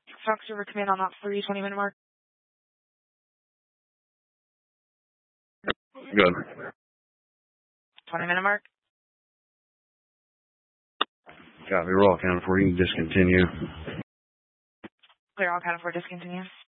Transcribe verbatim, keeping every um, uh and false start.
Fox River Command on that three twenty minute mark. Good. twenty minute mark. Copy. Roll count for you can discontinue. Clear all counted for discontinue.